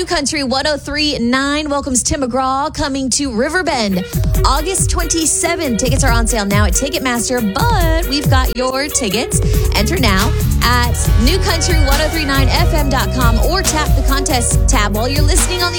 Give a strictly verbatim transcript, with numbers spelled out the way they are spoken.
New Country one oh three point nine welcomes Tim McGraw coming to Riverbend August twenty-seventh. Tickets are on sale now at Ticketmaster, but we've got your tickets. Enter now at new country ten thirty-nine f m dot com or tap the contest tab while you're listening on the